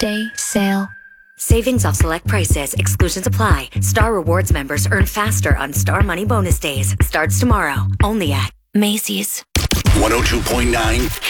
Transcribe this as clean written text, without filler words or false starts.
Day sale. Savings off select prices. Exclusions apply. Star Rewards members earn faster on Star Money Bonus Days. Starts tomorrow. Only at Macy's. 102.9